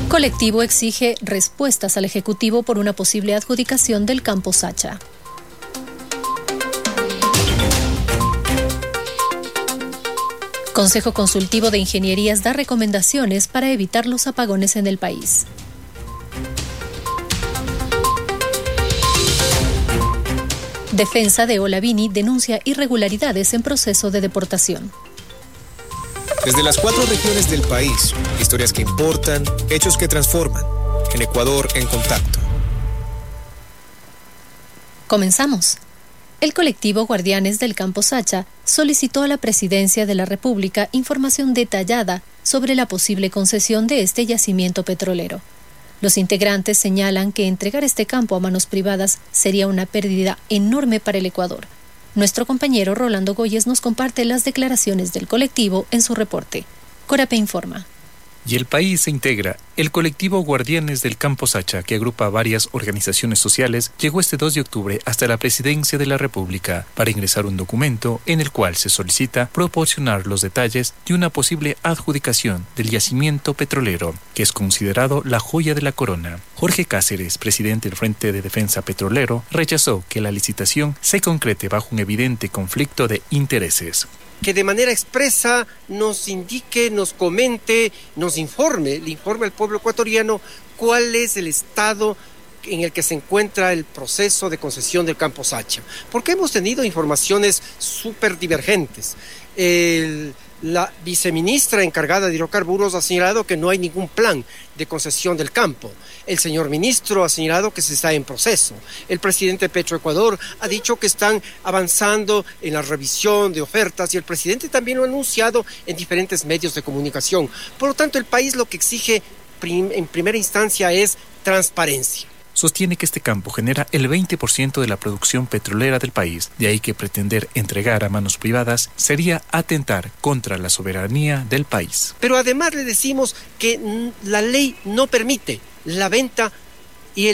Colectivo exige respuestas al Ejecutivo por una posible adjudicación del campo Sacha. Consejo Consultivo de Ingenierías da recomendaciones para evitar los apagones en el país. Defensa de Olavini denuncia irregularidades en proceso de deportación. Desde las 4 regiones del país, historias que importan, hechos que transforman. En Ecuador en contacto. Comenzamos. El colectivo Guardianes del Campo Sacha solicitó a la Presidencia de la República información detallada sobre la posible concesión de este yacimiento petrolero. Los integrantes señalan que entregar este campo a manos privadas sería una pérdida enorme para el Ecuador. Nuestro compañero Rolando Goyes nos comparte las declaraciones del colectivo en su reporte. Corape informa. Y el país se integra. El colectivo Guardianes del Campo Sacha, que agrupa a varias organizaciones sociales, llegó este 2 de octubre hasta la Presidencia de la República para ingresar un documento en el cual se solicita proporcionar los detalles de una posible adjudicación del yacimiento petrolero, que es considerado la joya de la corona. Jorge Cáceres, presidente del Frente de Defensa Petrolero, rechazó que la licitación se concrete bajo un evidente conflicto de intereses. Que de manera expresa nos indique, nos comente, nos informe, le informe al pueblo ecuatoriano cuál es el estado en el que se encuentra el proceso de concesión del campo Sacha. Porque hemos tenido informaciones súper divergentes. La viceministra encargada de hidrocarburos ha señalado que no hay ningún plan de concesión del campo. El señor ministro ha señalado que se está en proceso. El presidente de Petroecuador ha dicho que están avanzando en la revisión de ofertas y el presidente también lo ha anunciado en diferentes medios de comunicación. Por lo tanto, el país lo que exige en primera instancia es transparencia. Sostiene que este campo genera el 20% de la producción petrolera del país, de ahí que pretender entregar a manos privadas sería atentar contra la soberanía del país. Pero además le decimos que la ley no permite la venta y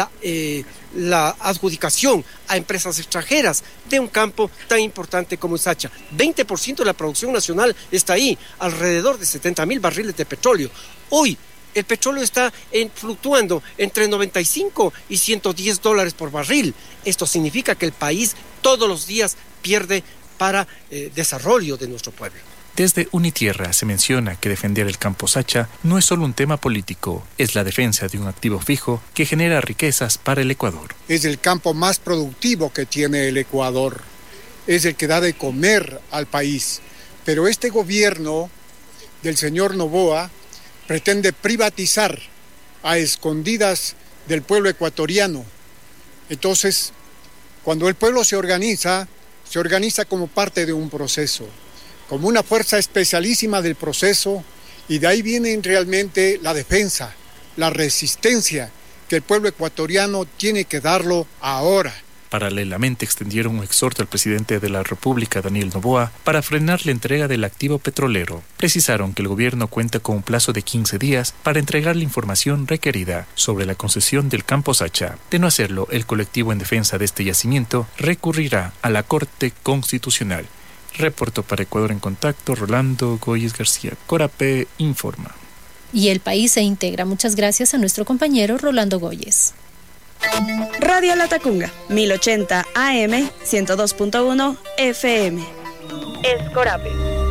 la adjudicación a empresas extranjeras de un campo tan importante como el Sacha. 20% de la producción nacional está ahí, alrededor de 70,000 barriles de petróleo. Hoy, el petróleo está fluctuando entre 95 y $110 por barril. Esto significa que el país todos los días pierde para desarrollo de nuestro pueblo. Desde Unitierra se menciona que defender el campo Sacha no es solo un tema político, es la defensa de un activo fijo que genera riquezas para el Ecuador. Es el campo más productivo que tiene el Ecuador, es el que da de comer al país. Pero este gobierno del señor Noboa pretende privatizar a escondidas del pueblo ecuatoriano. Entonces, cuando el pueblo se organiza como parte de un proceso, como una fuerza especialísima del proceso, y de ahí viene realmente la defensa, la resistencia que el pueblo ecuatoriano tiene que darlo ahora. Paralelamente extendieron un exhorto al presidente de la República, Daniel Noboa, para frenar la entrega del activo petrolero. Precisaron que el gobierno cuenta con un plazo de 15 días para entregar la información requerida sobre la concesión del campo Sacha. De no hacerlo, el colectivo en defensa de este yacimiento recurrirá a la Corte Constitucional. Reportó para Ecuador en Contacto, Rolando Goyes García. Corape informa. Y el país se integra. Muchas gracias a nuestro compañero Rolando Goyes. Radio Latacunga, 1080 AM, 102.1 FM. Es Corape.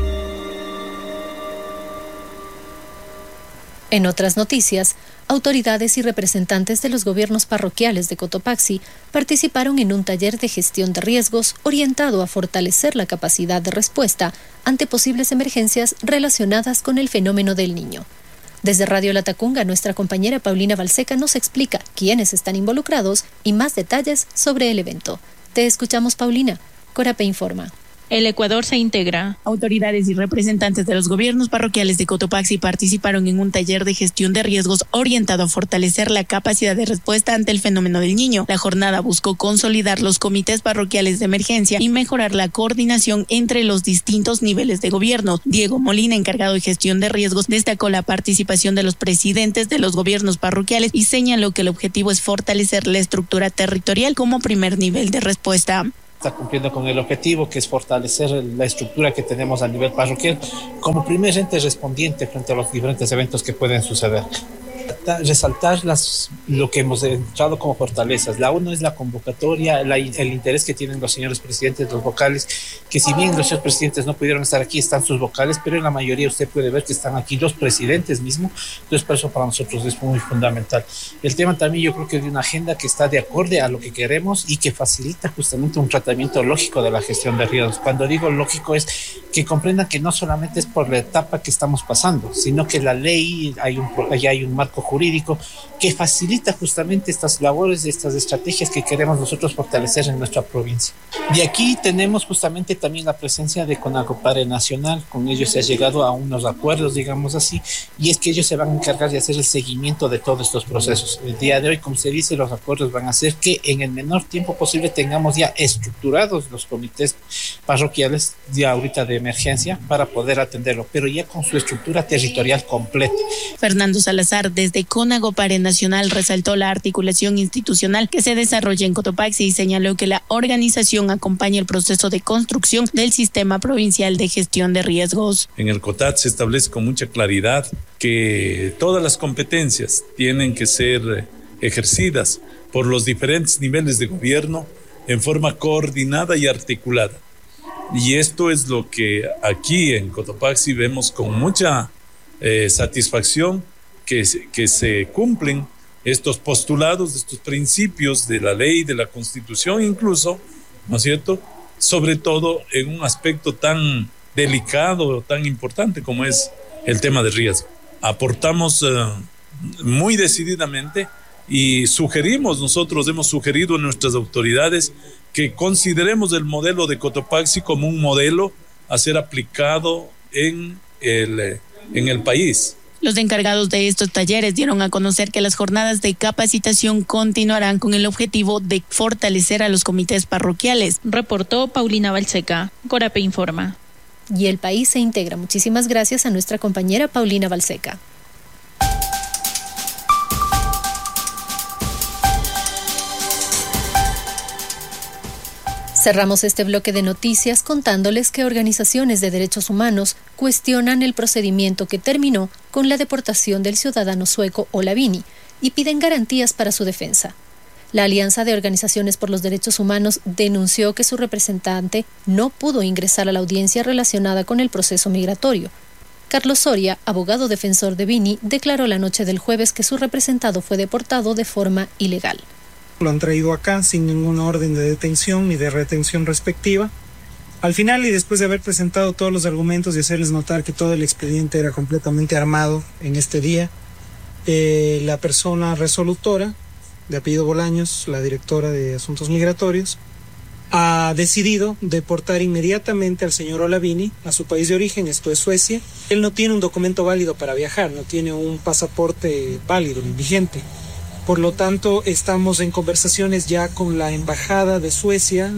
En otras noticias, autoridades y representantes de los gobiernos parroquiales de Cotopaxi participaron en un taller de gestión de riesgos orientado a fortalecer la capacidad de respuesta ante posibles emergencias relacionadas con el fenómeno del Niño. Desde Radio Latacunga, nuestra compañera Paulina Balseca nos explica quiénes están involucrados y más detalles sobre el evento. Te escuchamos, Paulina. Corape informa. El Ecuador se integra. Autoridades y representantes de los gobiernos parroquiales de Cotopaxi participaron en un taller de gestión de riesgos orientado a fortalecer la capacidad de respuesta ante el fenómeno del Niño. La jornada buscó consolidar los comités parroquiales de emergencia y mejorar la coordinación entre los distintos niveles de gobierno. Diego Molina, encargado de gestión de riesgos, destacó la participación de los presidentes de los gobiernos parroquiales y señaló que el objetivo es fortalecer la estructura territorial como primer nivel de respuesta. Está cumpliendo con el objetivo, que es fortalecer la estructura que tenemos a nivel parroquial como primer ente respondiente frente a los diferentes eventos que pueden suceder. resaltar lo que hemos entrado como fortalezas. La uno es la convocatoria, el interés que tienen los señores presidentes, los vocales, que si bien los señores presidentes no pudieron estar aquí, están sus vocales, pero en la mayoría usted puede ver que están aquí los presidentes mismos. Entonces, por eso para nosotros es muy fundamental. El tema también yo creo que es de una agenda que está de acorde a lo que queremos y que facilita justamente un tratamiento lógico de la gestión de riesgos. Cuando digo lógico es que comprendan que no solamente es por la etapa que estamos pasando, sino que la ley, hay un marco jurídico que facilita justamente estas labores, estas estrategias que queremos nosotros fortalecer en nuestra provincia. De aquí tenemos justamente también la presencia de Conagopare Nacional. Con ellos se ha llegado a unos acuerdos, digamos así, y es que ellos se van a encargar de hacer el seguimiento de todos estos procesos. El día de hoy, como se dice, los acuerdos van a hacer que en el menor tiempo posible tengamos ya estructurados los comités parroquiales ya ahorita de emergencia para poder atenderlo, pero ya con su estructura territorial completa. Fernando Salazar, desde Conagopare Nacional, resaltó la articulación institucional que se desarrolla en Cotopaxi y señaló que la organización acompaña el proceso de construcción del Sistema Provincial de Gestión de Riesgos. En el COTAT se establece con mucha claridad que todas las competencias tienen que ser ejercidas por los diferentes niveles de gobierno en forma coordinada y articulada. Y esto es lo que aquí en Cotopaxi vemos con mucha satisfacción, que se cumplen estos postulados, estos principios de la ley, de la Constitución incluso, ¿no es cierto? Sobre todo en un aspecto tan delicado, tan importante como es el tema de riesgo. Aportamos muy decididamente y nosotros hemos sugerido a nuestras autoridades que consideremos el modelo de Cotopaxi como un modelo a ser aplicado en el país. Los encargados de estos talleres dieron a conocer que las jornadas de capacitación continuarán con el objetivo de fortalecer a los comités parroquiales. Reportó Paulina Balseca. Corape informa. Y el país se integra. Muchísimas gracias a nuestra compañera Paulina Balseca. Cerramos este bloque de noticias contándoles que organizaciones de derechos humanos cuestionan el procedimiento que terminó con la deportación del ciudadano sueco Olavini y piden garantías para su defensa. La Alianza de Organizaciones por los Derechos Humanos denunció que su representante no pudo ingresar a la audiencia relacionada con el proceso migratorio. Carlos Soria, abogado defensor de Vini, declaró la noche del jueves que su representado fue deportado de forma ilegal. Lo han traído acá sin ninguna orden de detención ni de retención respectiva. Al final, y después de haber presentado todos los argumentos y hacerles notar que todo el expediente era completamente armado en este día, la persona resolutora, de apellido Bolaños, la directora de Asuntos Migratorios, ha decidido deportar inmediatamente al señor Olavini a su país de origen, esto es Suecia. Él no tiene un documento válido para viajar, no tiene un pasaporte válido, vigente. Por lo tanto, estamos en conversaciones ya con la Embajada de Suecia,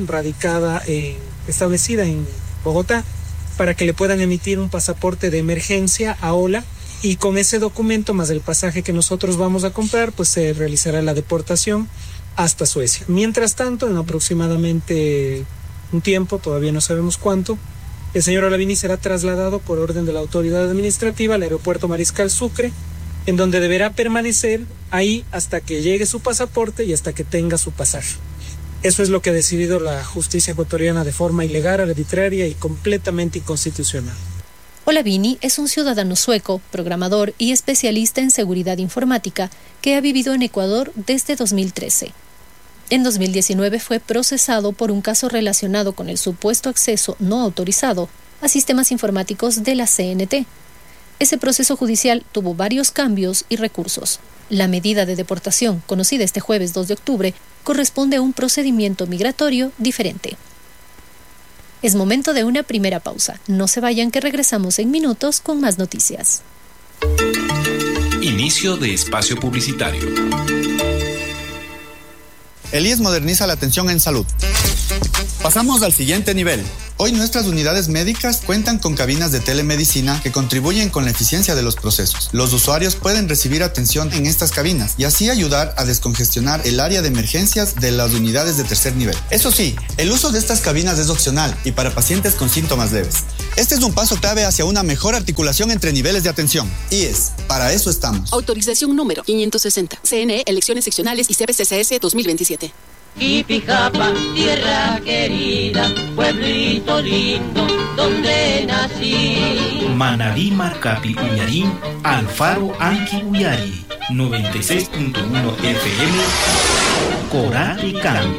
establecida en Bogotá, para que le puedan emitir un pasaporte de emergencia a Ola, y con ese documento más el pasaje que nosotros vamos a comprar, pues se realizará la deportación hasta Suecia. Mientras tanto, en aproximadamente un tiempo, todavía no sabemos cuánto, el señor Olavini será trasladado por orden de la autoridad administrativa al aeropuerto Mariscal Sucre, en donde deberá permanecer ahí hasta que llegue su pasaporte y hasta que tenga su pasaje. Eso es lo que ha decidido la justicia ecuatoriana de forma ilegal, arbitraria y completamente inconstitucional. Olavini es un ciudadano sueco, programador y especialista en seguridad informática que ha vivido en Ecuador desde 2013. En 2019 fue procesado por un caso relacionado con el supuesto acceso no autorizado a sistemas informáticos de la CNT. Ese proceso judicial tuvo varios cambios y recursos. La medida de deportación, conocida este jueves 2 de octubre, corresponde a un procedimiento migratorio diferente. Es momento de una primera pausa. No se vayan, que regresamos en minutos con más noticias. Inicio de espacio publicitario. El IES moderniza la atención en salud. Pasamos al siguiente nivel. Hoy nuestras unidades médicas cuentan con cabinas de telemedicina que contribuyen con la eficiencia de los procesos. Los usuarios pueden recibir atención en estas cabinas y así ayudar a descongestionar el área de emergencias de las unidades de tercer nivel. Eso sí, el uso de estas cabinas es opcional y para pacientes con síntomas leves. Este es un paso clave hacia una mejor articulación entre niveles de atención. IES, para eso estamos. Autorización número 560. CNE, elecciones seccionales y CPCCS 2027. Quipicapa, tierra querida, pueblito lindo, donde nací. Manabí Marcapi Ullarín, Alfaro Anqui Ullari, 96.1 FM, Corá y Campi.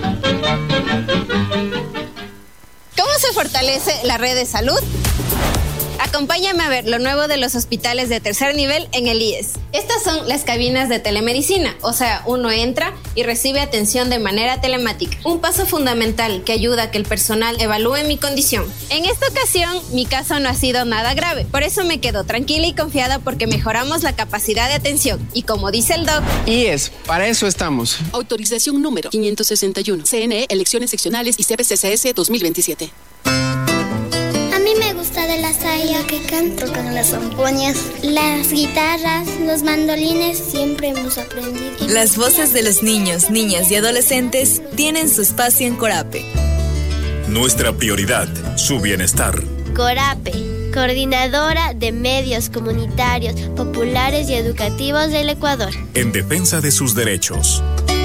¿Cómo se fortalece la red de salud? Acompáñame a ver lo nuevo de los hospitales de tercer nivel en el IES. Estas son las cabinas de telemedicina, o sea, uno entra y recibe atención de manera telemática. Un paso fundamental que ayuda a que el personal evalúe mi condición. En esta ocasión, mi caso no ha sido nada grave, por eso me quedo tranquila y confiada porque mejoramos la capacidad de atención. Y como dice el doc... IES, para eso estamos. Autorización número 561. CNE, elecciones seccionales y CPCCS 2027. Me gusta de la saya que canto con las zampoñas, las guitarras, los mandolines, siempre hemos aprendido. Las voces de los niños, niñas y adolescentes tienen su espacio en Corape. Nuestra prioridad, su bienestar. Corape, coordinadora de medios comunitarios, populares y educativos del Ecuador. En defensa de sus derechos.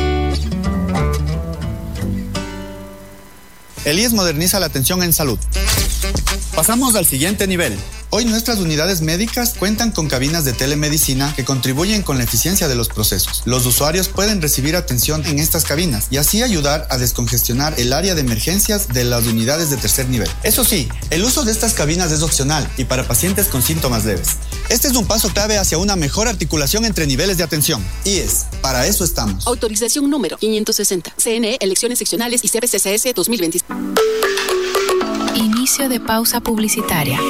El IES moderniza la atención en salud. Pasamos al siguiente nivel. Hoy nuestras unidades médicas cuentan con cabinas de telemedicina que contribuyen con la eficiencia de los procesos. Los usuarios pueden recibir atención en estas cabinas y así ayudar a descongestionar el área de emergencias de las unidades de tercer nivel. Eso sí, el uso de estas cabinas es opcional y para pacientes con síntomas leves. Este es un paso clave hacia una mejor articulación entre niveles de atención. IES, para eso estamos. Autorización número 560. CNE, elecciones seccionales y CPCCS 2020. Inicio de pausa publicitaria.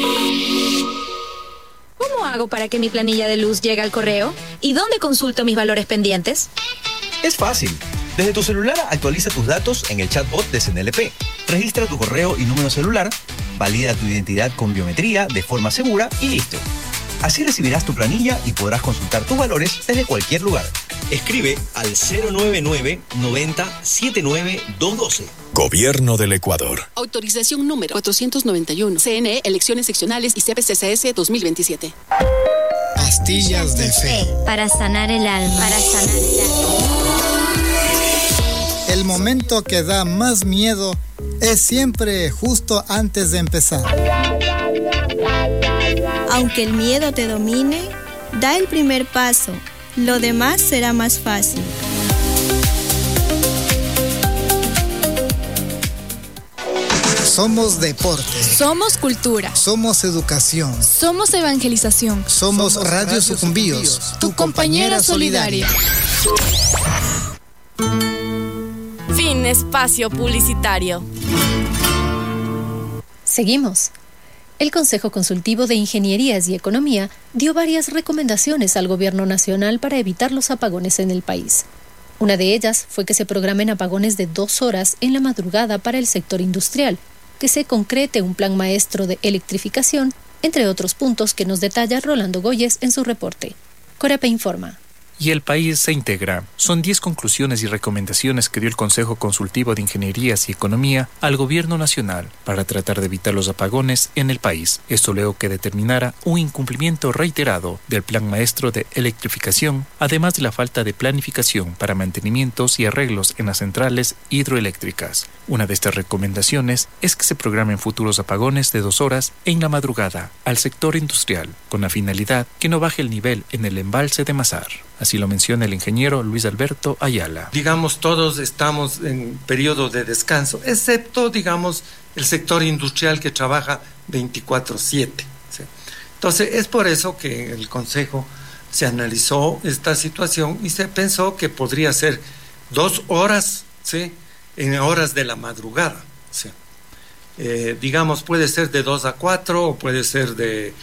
¿Cómo hago para que mi planilla de luz llegue al correo? ¿Y dónde consulto mis valores pendientes? Es fácil. Desde tu celular actualiza tus datos en el chatbot de CNLP. Registra tu correo y número celular, valida tu identidad con biometría de forma segura y listo. Así recibirás tu planilla y podrás consultar tus valores desde cualquier lugar. Escribe al 099 90 79 212. Gobierno del Ecuador. Autorización número 491. CNE, elecciones seccionales y CPCCS 2027. Pastillas de fe. Para sanar el alma. El momento que da más miedo es siempre justo antes de empezar. Aunque el miedo te domine, da el primer paso. Lo demás será más fácil. Somos deporte. Somos cultura. Somos educación. Somos evangelización. Somos Radio Sucumbíos, tu compañera solidaria. Fin espacio publicitario. Seguimos. El Consejo Consultivo de Ingenierías y Economía dio varias recomendaciones al Gobierno Nacional para evitar los apagones en el país. Una de ellas fue que se programen apagones de 2 horas en la madrugada para el sector industrial, que se concrete un plan maestro de electrificación, entre otros puntos que nos detalla Rolando Goyes en su reporte. Corape informa. Y el país se integra. Son 10 conclusiones y recomendaciones que dio el Consejo Consultivo de Ingenierías y Economía al Gobierno Nacional para tratar de evitar los apagones en el país. Esto luego que determinara un incumplimiento reiterado del Plan Maestro de Electrificación, además de la falta de planificación para mantenimientos y arreglos en las centrales hidroeléctricas. Una de estas recomendaciones es que se programen futuros apagones de 2 horas en la madrugada al sector industrial, con la finalidad que no baje el nivel en el embalse de Mazar. Así lo menciona el ingeniero Luis Alberto Ayala. Digamos, todos estamos en periodo de descanso, excepto, digamos, el sector industrial que trabaja 24/7. ¿sí? Entonces, es por eso que en el Consejo se analizó esta situación y se pensó que podría ser 2 horas, ¿sí? En horas de la madrugada. ¿sí? Digamos, puede ser de 2 a 4 o puede ser de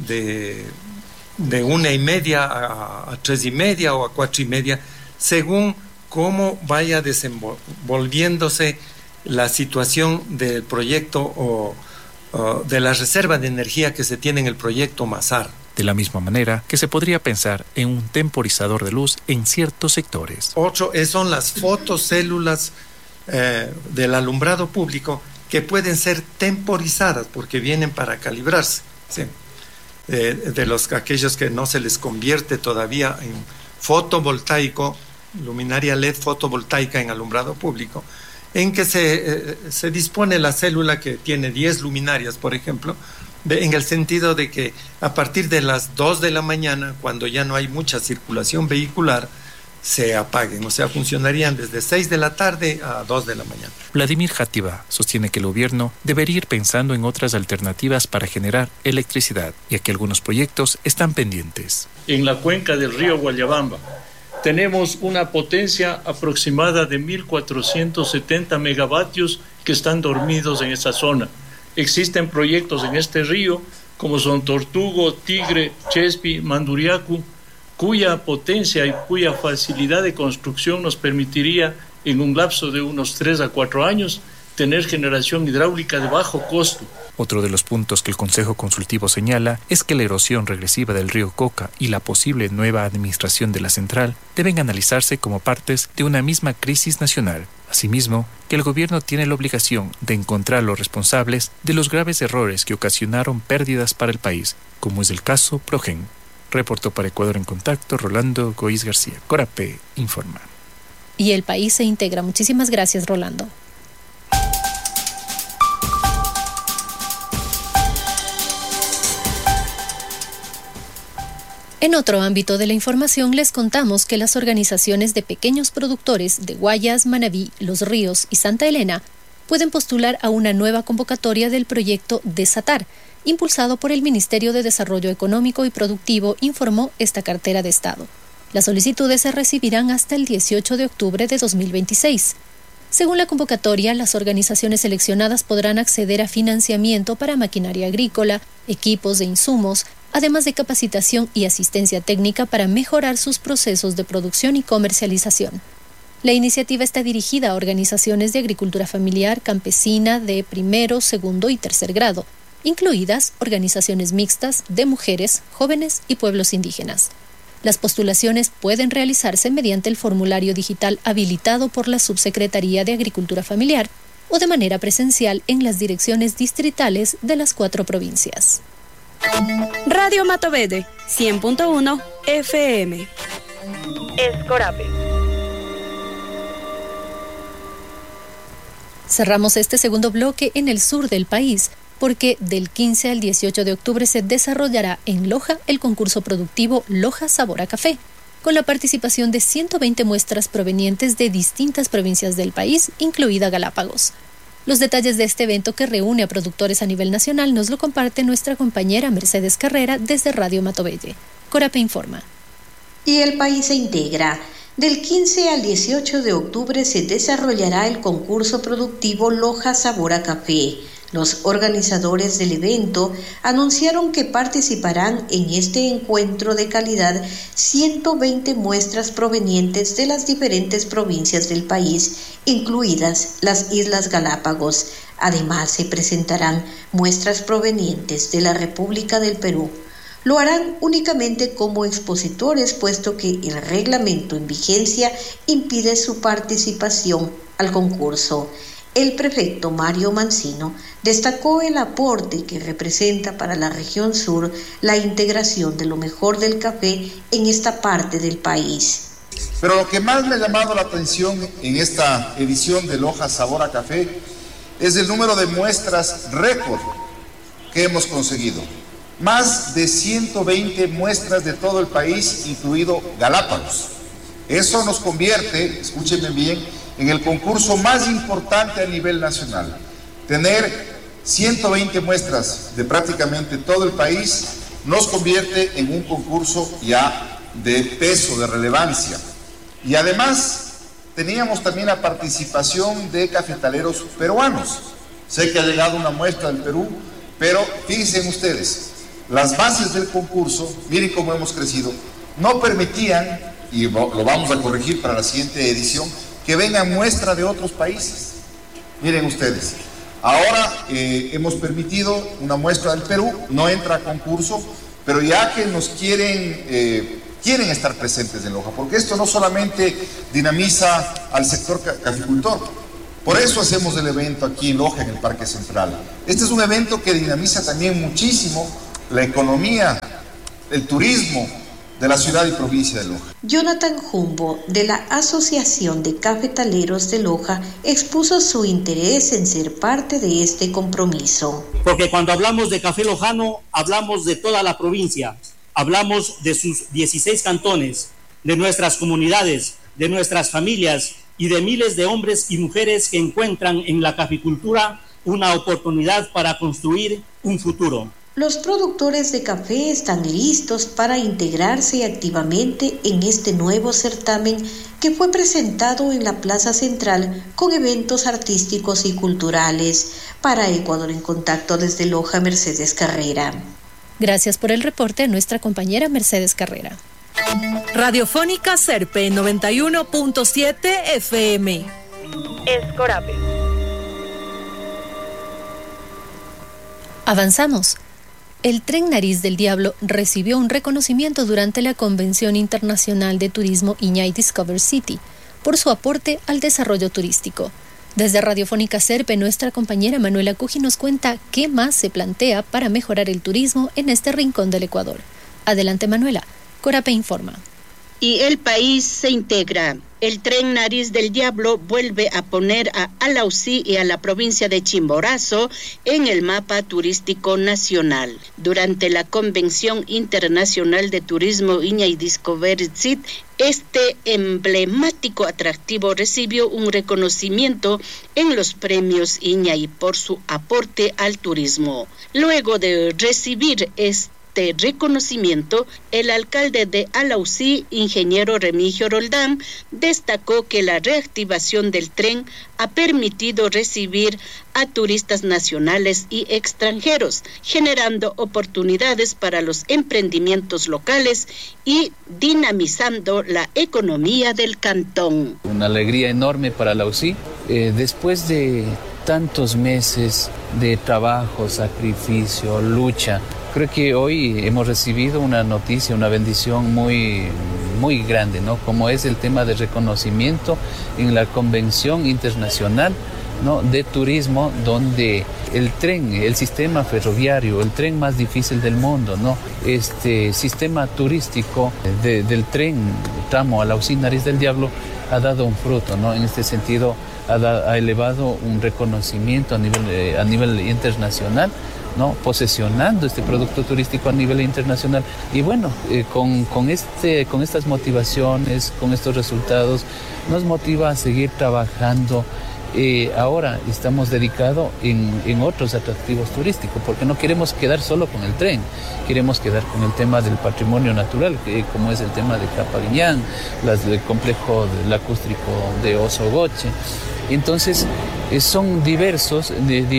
1:30 a 3:30 o a 4:30, según cómo vaya desenvolviéndose la situación del proyecto o de la reserva de energía que se tiene en el proyecto Masar. De la misma manera que se podría pensar en un temporizador de luz en ciertos sectores. Otro son las fotocélulas del alumbrado público que pueden ser temporizadas porque vienen para calibrarse, ¿sí? Aquellos que no se les convierte todavía en fotovoltaico, luminaria LED fotovoltaica en alumbrado público, en que se dispone la célula que tiene 10 luminarias, por ejemplo, en el sentido de que a partir de las 2 de la mañana, cuando ya no hay mucha circulación vehicular, se apaguen, o sea, funcionarían desde 6 de la tarde a 2 de la mañana. Vladimir Játiva sostiene que el gobierno debería ir pensando en otras alternativas para generar electricidad, ya que algunos proyectos están pendientes. En la cuenca del río Guayabamba tenemos una potencia aproximada de 1.470 megavatios que están dormidos en esa zona. Existen proyectos en este río como son Tortugo, Tigre, Chespi, Manduriacu, cuya potencia y cuya facilidad de construcción nos permitiría en un lapso de unos 3 a 4 años tener generación hidráulica de bajo costo. Otro de los puntos que el Consejo Consultivo señala es que la erosión regresiva del río Coca y la posible nueva administración de la central deben analizarse como partes de una misma crisis nacional. Asimismo, que el gobierno tiene la obligación de encontrar los responsables de los graves errores que ocasionaron pérdidas para el país, como es el caso Progen. Reportó para Ecuador en Contacto Rolando Goiz García. Corape informa. Y el país se integra. Muchísimas gracias, Rolando. En otro ámbito de la información les contamos que las organizaciones de pequeños productores de Guayas, Manabí, Los Ríos y Santa Elena pueden postular a una nueva convocatoria del proyecto Desatar, impulsado por el Ministerio de Desarrollo Económico y Productivo, informó esta cartera de Estado. Las solicitudes se recibirán hasta el 18 de octubre de 2026. Según la convocatoria, las organizaciones seleccionadas podrán acceder a financiamiento para maquinaria agrícola, equipos e insumos, además de capacitación y asistencia técnica para mejorar sus procesos de producción y comercialización. La iniciativa está dirigida a organizaciones de agricultura familiar, campesina, de primero, segundo y tercer grado, incluidas organizaciones mixtas de mujeres, jóvenes y pueblos indígenas. Las postulaciones pueden realizarse mediante el formulario digital habilitado por la Subsecretaría de Agricultura Familiar o de manera presencial en las direcciones distritales de las 4 provincias. Radio Matovede, 100.1 FM. Escorape. Cerramos este segundo bloque en el sur del país, porque del 15 al 18 de octubre se desarrollará en Loja el concurso productivo Loja Sabor a Café, con la participación de 120 muestras provenientes de distintas provincias del país, incluida Galápagos. Los detalles de este evento que reúne a productores a nivel nacional nos lo comparte nuestra compañera Mercedes Carrera desde Radio Matovelle. Corape informa. Y el país se integra. Del 15 al 18 de octubre se desarrollará el concurso productivo Loja Sabor a Café. Los organizadores del evento anunciaron que participarán en este encuentro de calidad 120 muestras provenientes de las diferentes provincias del país, incluidas las Islas Galápagos. Además, se presentarán muestras provenientes de la República del Perú. Lo harán únicamente como expositores, puesto que el reglamento en vigencia impide su participación al concurso. El prefecto Mario Mancino destacó el aporte que representa para la región sur la integración de lo mejor del café en esta parte del país. Pero lo que más me ha llamado la atención en esta edición de Loja Sabor a Café es el número de muestras récord que hemos conseguido. Más de 120 muestras de todo el país, incluido Galápagos. Eso nos convierte, escúchenme bien, en el concurso más importante a nivel nacional. Tener 120 muestras de prácticamente todo el país nos convierte en un concurso ya de peso, de relevancia. Y además teníamos también la participación de cafetaleros peruanos. Sé que ha llegado una muestra del Perú, pero fíjense ustedes, las bases del concurso, miren cómo hemos crecido, no permitían, y lo vamos a corregir para la siguiente edición, que vengan muestras de otros países. Miren ustedes, ahora hemos permitido una muestra del Perú, no entra a concurso, pero ya que nos quieren estar presentes en Loja, porque esto no solamente dinamiza al sector caficultor, por eso hacemos el evento aquí en Loja, en el Parque Central. Este es un evento que dinamiza también muchísimo la economía, el turismo de la ciudad y provincia de Loja. Jonathan Jumbo, de la Asociación de Cafetaleros de Loja, expuso su interés en ser parte de este compromiso. Porque cuando hablamos de café lojano, hablamos de toda la provincia, hablamos de sus 16 cantones, de nuestras comunidades, de nuestras familias y de miles de hombres y mujeres que encuentran en la caficultura una oportunidad para construir un futuro. Los productores de café están listos para integrarse activamente en este nuevo certamen que fue presentado en la Plaza Central con eventos artísticos y culturales. Para Ecuador en Contacto desde Loja, Mercedes Carrera. Gracias por el reporte a nuestra compañera Mercedes Carrera. Radiofónica Serpe 91.7 FM. Escorape. Avanzamos. El Tren Nariz del Diablo recibió un reconocimiento durante la Convención Internacional de Turismo Iñay Discover City por su aporte al desarrollo turístico. Desde Radiofónica Serpe, nuestra compañera Manuela Cuji nos cuenta qué más se plantea para mejorar el turismo en este rincón del Ecuador. Adelante, Manuela. Corape informa. Y el país se integra. El Tren Nariz del Diablo vuelve a poner a Alausí y a la provincia de Chimborazo en el mapa turístico nacional. Durante la Convención Internacional de Turismo Iñay Discovery City, este emblemático atractivo recibió un reconocimiento en los premios Iñay por su aporte al turismo. Luego de recibir este reconocimiento, el alcalde de Alausí, ingeniero Remigio Roldán, destacó que la reactivación del tren ha permitido recibir a turistas nacionales y extranjeros, generando oportunidades para los emprendimientos locales y dinamizando la economía del cantón. Una alegría enorme para Alausí, después de tantos meses de trabajo, sacrificio, lucha. Creo que hoy hemos recibido una noticia, una bendición muy grande, ¿no? Como es el tema de reconocimiento en la Convención Internacional, ¿no?, de Turismo, donde el tren, el sistema ferroviario, el tren más difícil del mundo, ¿no?, este sistema turístico del tren tramo Alausí Nariz del Diablo ha dado un fruto, ¿no? En este sentido ha elevado un reconocimiento a nivel internacional, ¿no?, posesionando este producto turístico a nivel internacional. Y bueno, con estas motivaciones, con estos resultados, nos motiva a seguir trabajando. Ahora estamos dedicados en otros atractivos turísticos, porque no queremos quedar solo con el tren, queremos quedar con el tema del patrimonio natural, como es el tema de Capaguiñán, el complejo lacústrico de Osogoche. Entonces, son diversos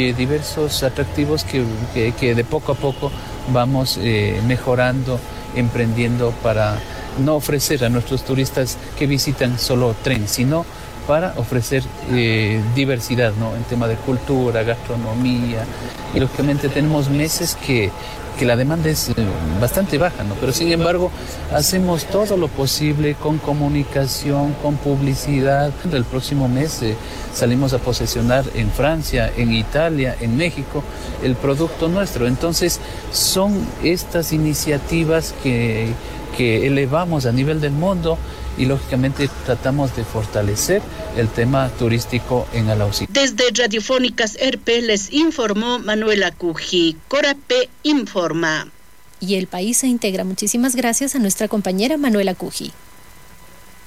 atractivos que de poco a poco vamos mejorando, emprendiendo para no ofrecer a nuestros turistas que visitan solo tren, sino para ofrecer diversidad, ¿no?, en tema de cultura, gastronomía. Y lógicamente tenemos meses que la demanda es bastante baja, ¿no? Pero sin embargo hacemos todo lo posible con comunicación, con publicidad. El próximo mes salimos a posesionar en Francia, en Italia, en México el producto nuestro. Entonces son estas iniciativas que elevamos a nivel del mundo y lógicamente tratamos de fortalecer el tema turístico en Alausí. Desde Radiofónicas RP les informó Manuela Cuji. Corape informa. Y el país se integra. Muchísimas gracias a nuestra compañera Manuela Cuji.